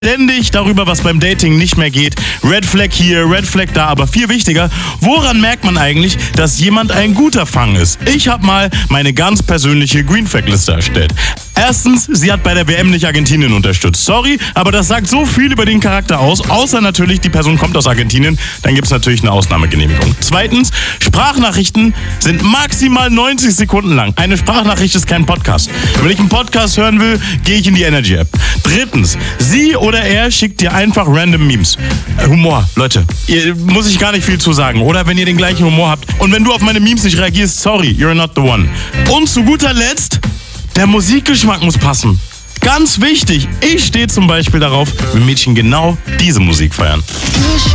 Ständig darüber, was beim Dating nicht mehr geht. Red Flag hier, Red Flag da, aber viel wichtiger, woran merkt man eigentlich, dass jemand ein guter Fang ist? Ich habe mal meine ganz persönliche Green Flag Liste erstellt. Erstens, sie hat bei der WM nicht Argentinien unterstützt. Sorry, aber das sagt so viel über den Charakter aus, außer natürlich, die Person kommt aus Argentinien, dann gibt es natürlich eine Ausnahmegenehmigung. Zweitens, Sprachnachrichten sind maximal 90 Sekunden lang. Eine Sprachnachricht ist kein Podcast. Wenn ich einen Podcast hören will, gehe ich in die Energy App. Drittens, sie oder er schickt dir einfach random Memes. Humor, Leute, muss ich gar nicht viel zu sagen. Oder wenn ihr den gleichen Humor habt. Und wenn du auf meine Memes nicht reagierst, sorry, you're not the one. Und zu guter Letzt, der Musikgeschmack muss passen. Ganz wichtig, ich stehe zum Beispiel darauf, wenn Mädchen genau diese Musik feiern.